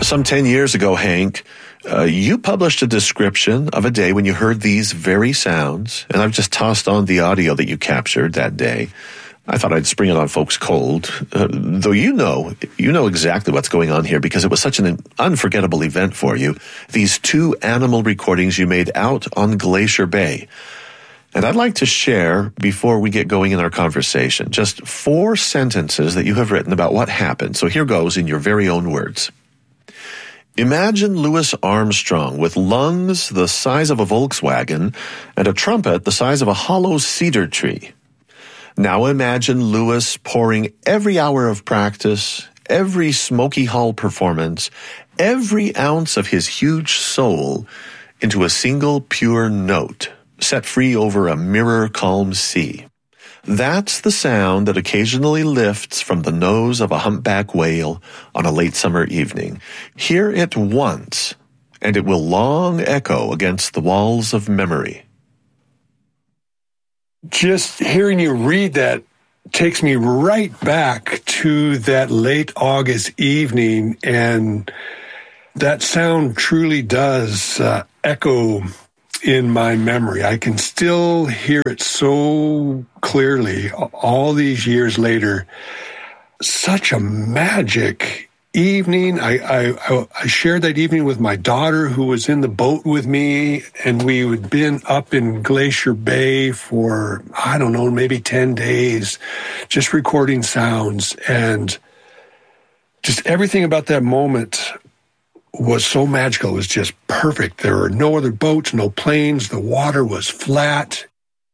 Some 10 years ago, Hank, you published a description of a day when you heard these very sounds, and I've just tossed on the audio that you captured that day. I thought I'd spring it on folks cold, though you know exactly what's going on here because it was such an unforgettable event for you. These 2 animal recordings you made out on Glacier Bay. And I'd like to share, before we get going in our conversation, just 4 sentences that you have written about what happened. So here goes in your very own words. Imagine Louis Armstrong with lungs the size of a Volkswagen and a trumpet the size of a hollow cedar tree. Now imagine Louis pouring every hour of practice, every Smoky Hall performance, every ounce of his huge soul into a single pure note, set free over a mirror-calm sea. That's the sound that occasionally lifts from the nose of a humpback whale on a late summer evening. Hear it once, and it will long echo against the walls of memory. Just hearing you read that takes me right back to that late August evening, and that sound truly does echo in my memory. I can still hear it so clearly all these years later. Such a magic evening. I shared that evening with my daughter who was in the boat with me, and we had been up in Glacier Bay for, I don't know, maybe 10 days, just recording sounds. And just everything about that moment was so magical. It was just perfect. There were no other boats, no planes. The water was flat.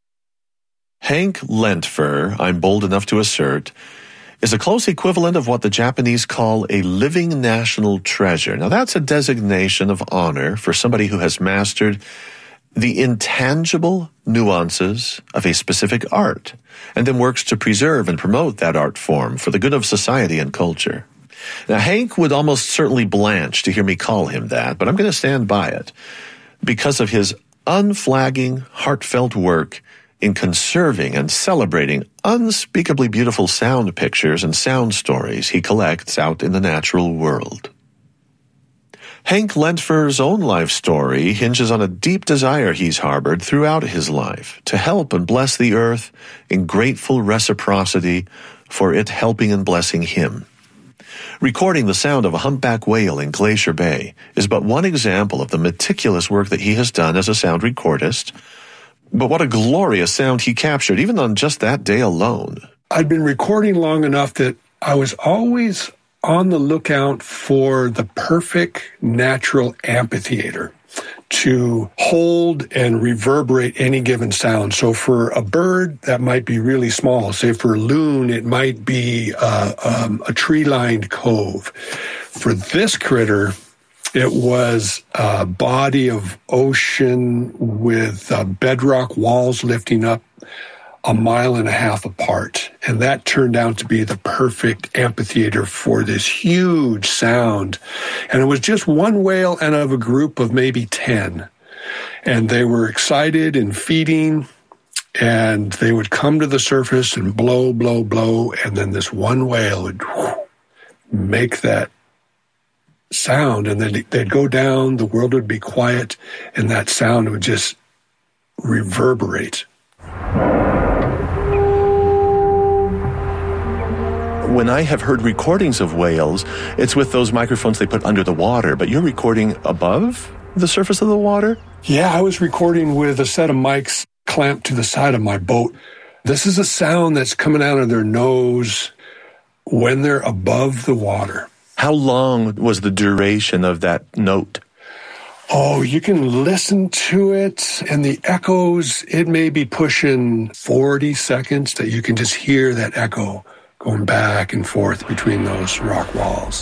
Hank Lentfer, I'm bold enough to assert, is a close equivalent of what the Japanese call a living national treasure. Now, that's a designation of honor for somebody who has mastered the intangible nuances of a specific art, and then works to preserve and promote that art form for the good of society and culture. Now, Hank would almost certainly blanch to hear me call him that, but I'm going to stand by it because of his unflagging, heartfelt work in conserving and celebrating unspeakably beautiful sound pictures and sound stories he collects out in the natural world. Hank Lentfer's own life story hinges on a deep desire he's harbored throughout his life to help and bless the earth in grateful reciprocity for it helping and blessing him. Recording the sound of a humpback whale in Glacier Bay is but one example of the meticulous work that he has done as a sound recordist. But what a glorious sound he captured, even on just that day alone. I'd been recording long enough that I was always on the lookout for the perfect natural amphitheater to hold and reverberate any given sound. So for a bird, that might be really small. Say for a loon, it might be a tree-lined cove. For this critter, it was a body of ocean with bedrock walls lifting up 1.5 miles apart. And that turned out to be the perfect amphitheater for this huge sound. And it was just one whale and of a group of maybe 10. And they were excited and feeding, and they would come to the surface and blow, blow, blow. And then this one whale would make that sound, and then they'd go down, the world would be quiet, and that sound would just reverberate. When I have heard recordings of whales, it's with those microphones they put under the water, but you're recording above the surface of the water? Yeah, I was recording with a set of mics clamped to the side of my boat. This is a sound that's coming out of their nose when they're above the water. How long was the duration of that note? Oh, you can listen to it, and the echoes, it may be pushing 40 seconds that you can just hear that echo going back and forth between those rock walls.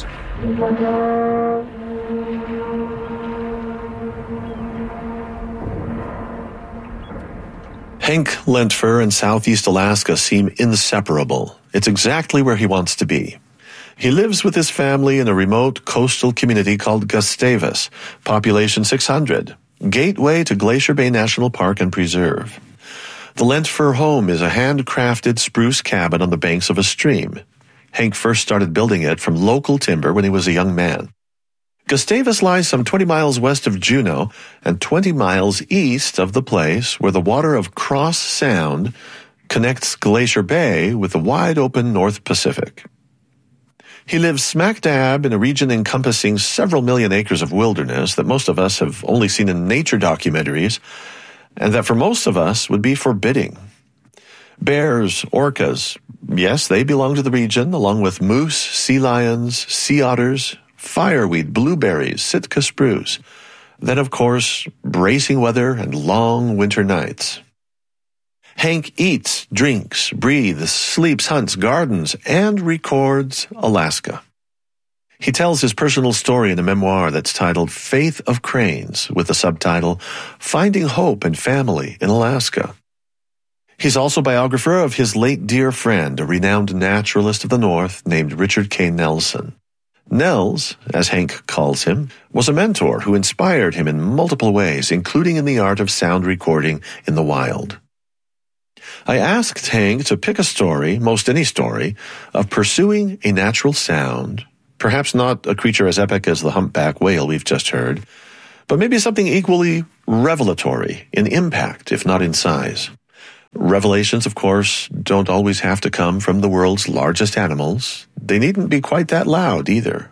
Hank Lentfer and Southeast Alaska seem inseparable. It's exactly where he wants to be. He lives with his family in a remote coastal community called Gustavus, population 600, gateway to Glacier Bay National Park and Preserve. The Lentfer home is a handcrafted spruce cabin on the banks of a stream. Hank first started building it from local timber when he was a young man. Gustavus lies some 20 miles west of Juneau and 20 miles east of the place where the water of Cross Sound connects Glacier Bay with the wide-open North Pacific. He lives smack dab in a region encompassing several million acres of wilderness that most of us have only seen in nature documentaries, and that for most of us would be forbidding. Bears, orcas, yes, they belong to the region, along with moose, sea lions, sea otters, fireweed, blueberries, Sitka spruce. Then, of course, bracing weather and long winter nights. Hank eats, drinks, breathes, sleeps, hunts, gardens, and records Alaska. He tells his personal story in a memoir that's titled Faith of Cranes, with the subtitle Finding Hope and Family in Alaska. He's also biographer of his late dear friend, a renowned naturalist of the North named Richard K. Nelson. Nels, as Hank calls him, was a mentor who inspired him in multiple ways, including in the art of sound recording in the wild. I asked Hank to pick a story, most any story, of pursuing a natural sound, perhaps not a creature as epic as the humpback whale we've just heard, but maybe something equally revelatory in impact, if not in size. Revelations, of course, don't always have to come from the world's largest animals. They needn't be quite that loud either.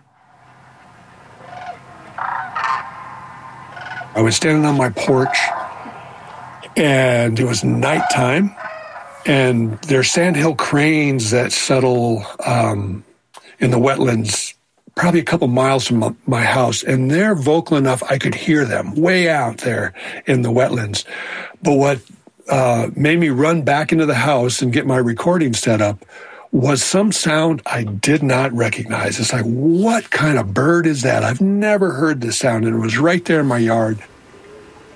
I was standing on my porch, and it was nighttime, and there's sandhill cranes that settle in the wetlands probably a couple miles from my house, and they're vocal enough I could hear them way out there in the wetlands. But what made me run back into the house and get my recording set up was some sound I did not recognize. It's like, what kind of bird is that? I've never heard this sound, and it was right there in my yard.